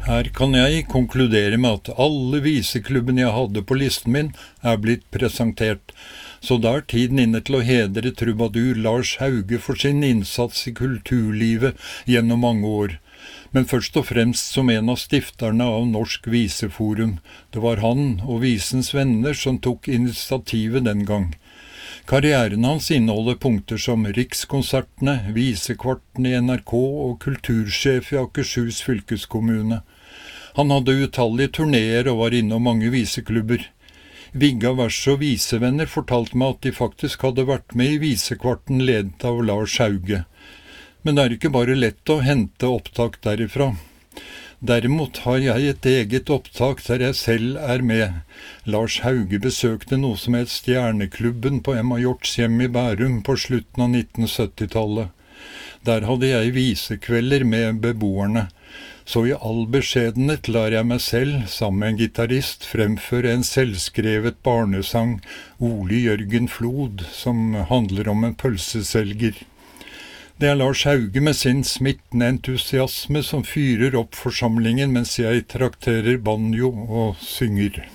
Her kan jeg konkludere med at alle viseklubbene jeg hadde på listen min, blitt presentert, så da tiden inne til å hedre trubadur Lars Hauge for sin innsats i kulturlivet gjennom mange år. Men først og fremst som en av stifterne av Norsk Viseforum. Det var han og Visens venner som tok initiativet den gang. Karrieren hans inneholder punkter som Rikskonsertene, Visekvarten i NRK og kultursjef i Akershus fylkeskommune. Han hadde utallige turnéer og var innom mange viseklubber. Vigga Vers og Visevenner fortalte meg at de faktisk hadde vært med i Visekvarten ledet av Lars Hauge. Men det ikke bare lett å hente opptak derifra. Derimot har jeg et eget opptak der jeg selv med. Lars Hauge besøkte noe som het Stjerneklubben på Emma Hjorts hjem i Bærum på slutten av 1970-tallet. Der hadde jeg visekvelder med beboerne. Så i all beskjedenhet lar jeg meg selv, sammen med en gitarist, fremføre en selvskrevet barnesang, Ole Jørgen Flod, som handler om en pølseselger. Det Lars Hauge med sin smittende entusiasme som fyrer opp forsamlingen mens jeg trakterer banjo og synger.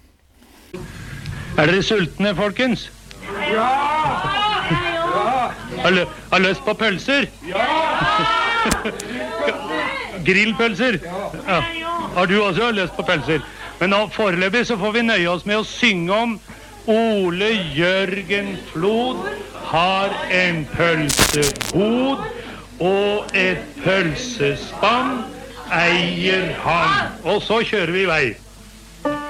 Dere sultne, folkens? Ja! Har lyst på pølser? Ja! Grillpølser? Ja. Har du også lyst på pølser? Men nå, foreløpig så får vi nøye oss med å synge om Ole Jørgen Flod har en pølsebod og et pølsespann eier han. Og så kjører vi i vei.